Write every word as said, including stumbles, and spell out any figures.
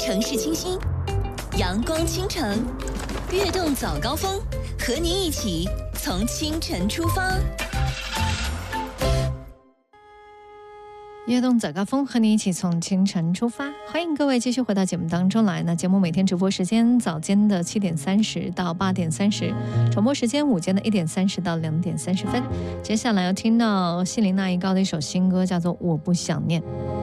城市清新，阳光倾城，跃动早高峰，和您一起从清晨出发。 跃动早高峰，和你一起从清晨出发。欢迎各位继续回到节目当中来。那节目每天直播时间早间的七点三十到八点三十，重播时间午间的一点三十到两点三十分。接下来要听到谢琳娜一高的一首新歌，叫做《我不想念》。